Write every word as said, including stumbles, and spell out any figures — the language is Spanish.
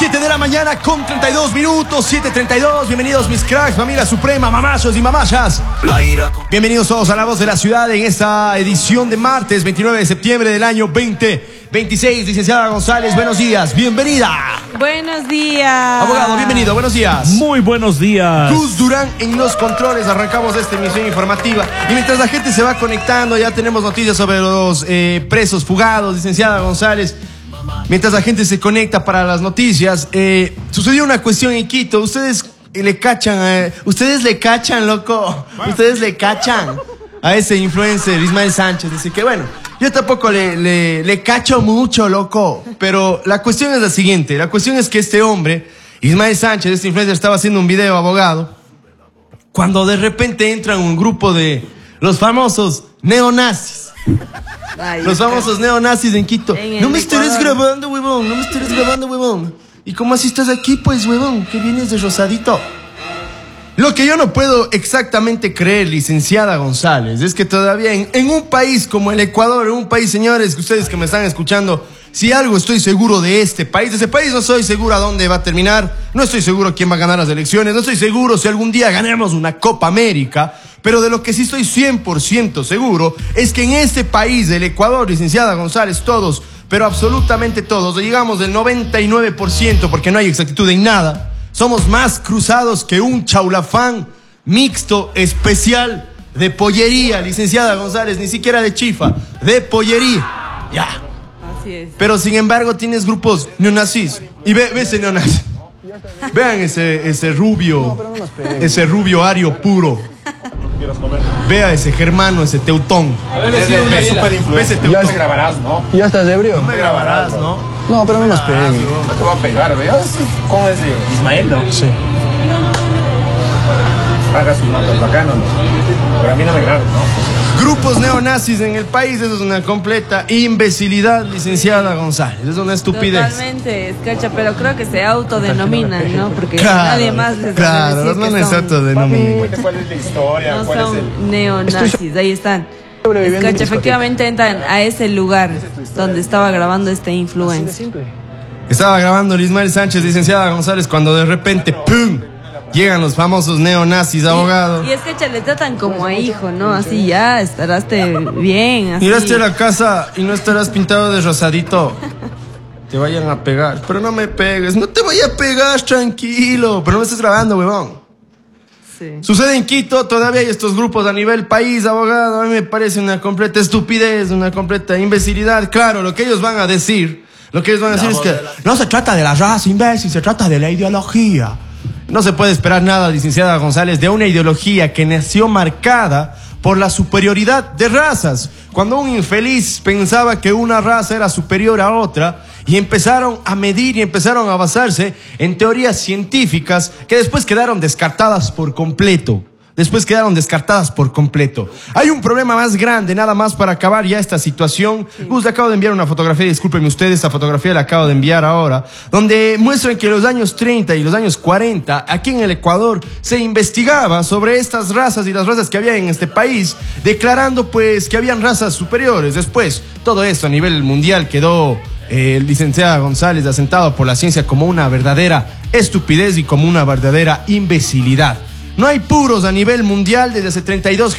siete de la mañana con treinta y dos minutos, siete treinta y dos. Bienvenidos mis cracks, familia suprema, mamachos y mamachas. Bienvenidos todos a La Voz de la Ciudad en esta edición de martes veintinueve de septiembre del año veinte veintiséis. Licenciada González, buenos días, bienvenida. Buenos días. Abogado, bienvenido, buenos días. Muy buenos días. Cruz Durán en los controles, arrancamos esta emisión informativa. Y mientras la gente se va conectando, ya tenemos noticias sobre los eh, presos fugados, licenciada González. Mientras la gente se conecta para las noticias, eh, sucedió una cuestión en Quito. Ustedes le cachan, eh, ustedes le cachan, loco. Ustedes le cachan a ese influencer Ismael Sánchez. Dice que bueno, yo tampoco le, le, le cacho mucho, loco. Pero la cuestión es la siguiente. La cuestión es que este hombre, Ismael Sánchez, este influencer, estaba haciendo un video, abogado, cuando de repente entra un grupo de los famosos neonazis. Ay, los famosos neonazis en Quito. En no me estés grabando, huevón. No me estés grabando, huevón. ¿Y cómo así estás aquí, pues, huevón? Que vienes de rosadito. Lo que yo no puedo exactamente creer, licenciada González, es que todavía en, en un país como el Ecuador, en un país, señores, que ustedes que me están escuchando, si algo estoy seguro de este país, de ese país no estoy seguro a dónde va a terminar, no estoy seguro quién va a ganar las elecciones, no estoy seguro si algún día ganemos una Copa América, pero de lo que sí estoy cien por ciento seguro es que en este país, el Ecuador, licenciada González, todos, pero absolutamente todos, llegamos del noventa y nueve por ciento, porque no hay exactitud en nada, somos más cruzados que un chaulafán mixto especial de pollería, licenciada González, ni siquiera de chifa, de pollería, ya. Así es. Pero sin embargo tienes grupos neonazis. Y ve, ve ese neonazi. Vean ese, ese rubio, ese rubio ario puro. Vea ese germano, ese teutón. A ver, es una super influencia. Ya me grabarás, ¿no? Ya estás ebrio. No me grabarás, ¿no? No, pero no nos peguen. No te voy a pegar, ¿veas? ¿Cómo es de Ismael, no? Sí. Haga sus manos bacanos, ¿no? Pero a mí no me grabes, ¿no? Grupos neonazis en el país, eso es una completa imbecilidad, licenciada González. Es una estupidez. Totalmente, escacha, pero creo que se autodenominan, ¿no? Porque claro, nadie más les claro, va a decir los manes que se autodenominan. ¿Cuál es la historia? no ¿Cuál son es el... neonazis, ahí están. Escacha, efectivamente entran a ese lugar donde estaba grabando este influencer. Estaba grabando el Ismael Sánchez, licenciada González, cuando de repente, ¡pum!, llegan los famosos neonazis, abogado. Y, y es que le tratan como a hijo, ¿no? Así ya, estarás bien, así. Miraste a la casa y no estarás pintado de rosadito. Te vayan a pegar. Pero no me pegues, no te vaya a pegar, tranquilo. Pero no me estés grabando, huevón. Sí. Sucede en Quito, todavía hay estos grupos a nivel país, abogado. A mí me parece una completa estupidez, una completa imbecilidad. Claro, lo que ellos van a decir, lo que ellos van a decir es que no se trata de la raza, imbécil, se trata de la ideología. No se puede esperar nada, licenciada González, de una ideología que nació marcada por la superioridad de razas. Cuando un infeliz pensaba que una raza era superior a otra y empezaron a medir y empezaron a basarse en teorías científicas que después quedaron descartadas por completo. Después quedaron descartadas por completo. Hay un problema más grande, nada más para acabar ya esta situación. Sí. Gus, le acabo de enviar una fotografía, discúlpenme ustedes, esta fotografía la acabo de enviar ahora, donde muestran que en los años treinta y los años cuarenta, aquí en el Ecuador, se investigaba sobre estas razas y las razas que había en este país, declarando pues que habían razas superiores. Después, todo esto a nivel mundial quedó eh, el licenciado González asentado por la ciencia como una verdadera estupidez y como una verdadera imbecilidad. No hay puros a nivel mundial desde hace treinta y dos